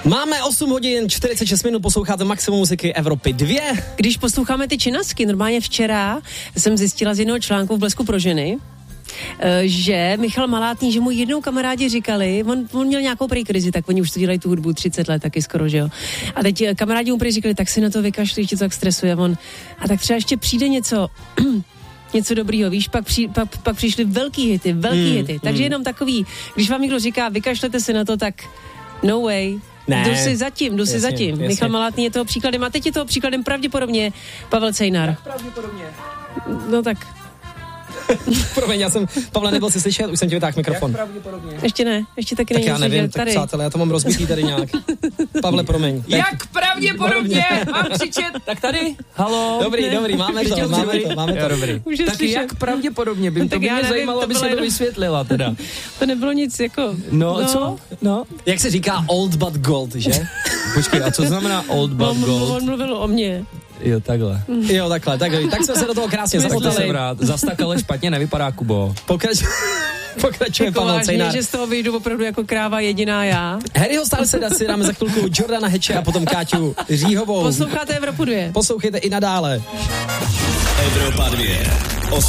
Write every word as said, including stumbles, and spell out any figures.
Máme osm hodin čtyřicet šest minut, posloucháte Maximum muziky Evropy dva. Když posloucháme ty činasky, normálně včera jsem zjistila z jednoho článku v Blesku pro ženy, že Michal Malátný, že mu jednou kamarádi říkali, on, on měl nějakou prej krizi, tak oni už to dělají tu hudbu třicet let taky skoro, že jo. A teď kamarádi mu prej říkali, tak si na to vykašli, tě to tak stresuje. On, a tak třeba ještě přijde něco... něco dobrýho, víš, pak, při, pak, pak přišly velký hity, velký mm, hity. Takže mm. jenom takový, když vám někdo říká, vykašlete se na to, tak no way. Ne. Jdu si zatím, jdu jasně, si zatím. jasně. Michal Malátný je toho příkladem a teď je toho příkladem pravděpodobně Pavel Cejnar. Jak pravděpodobně? No tak. Promiň, já jsem, Pavle, nebyl si slyšet, už jsem ti vytáhl mikrofon. Jak pravděpodobně? Ještě ne, ještě taky tak není. Já nevím, slyšet. tak Tady. přátelé, já to mám rozbitý tady nějak. Pavle, promiň. Tak... Jak pravděpodobně mám křičet? Tak tady, halo. Dobrý, ne. dobrý, máme to, máme dobrý. to, máme to. Jo, dobrý. Tak jak pravděpodobně, by to by mě zajímalo, aby se to vysvětlila teda. To nebylo nic jako... No, no. co? No. Jak se říká old but gold, že? Počkej, a co znamená old but on, gold? On mluvil o mně. Jo, takhle. Jo, takhle, takhle. Tak jsme se do toho krásně zamotali. Zas tak ale špatně nevypadá, Kubo. Pokrač... Pokračuje jako Pavel vážně, Cejnar. že z toho vyjdu opravdu jako kráva jediná já. Harryho Stylese si dáme za chvilku Jordana Heče a potom Káťu Říhovou. Posloucháte Evropu dva. Poslouchejte i nadále. Evropa dva.